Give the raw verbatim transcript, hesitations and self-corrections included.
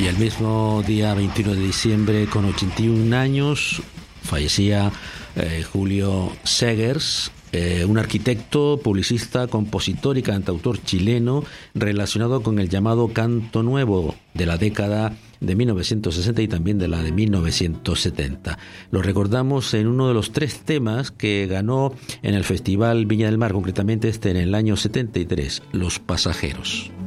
Y el mismo día veintiuno de diciembre, con ochenta y un años, fallecía eh, Julio Segers, eh, un arquitecto, publicista, compositor y cantautor chileno relacionado con el llamado canto nuevo de la década de mil novecientos sesenta y también de la de mil novecientos setenta. Lo recordamos en uno de los tres temas que ganó en el Festival Viña del Mar, concretamente este en el año setenta y tres, Los Pasajeros.